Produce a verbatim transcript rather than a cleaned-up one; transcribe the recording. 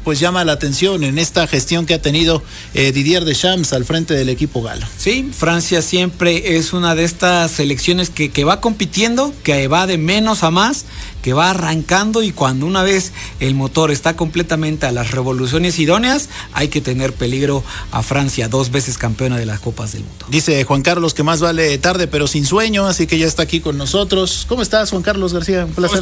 pues llama la atención en esta gestión que ha tenido eh, Didier Deschamps al frente del equipo galo. Sí, Francia siempre es una de estas selecciones que, que va compitiendo, que va de menos a más, que va arrancando, y cuando una vez el motor está completamente a las revoluciones idóneas, hay que tener peligro a Francia, dos veces campeona de las Copas del Mundo. Dice Juan Carlos que más vale tarde pero sin sueño, así que ya está aquí con nosotros. ¿Cómo estás, Juan Carlos García? Un placer.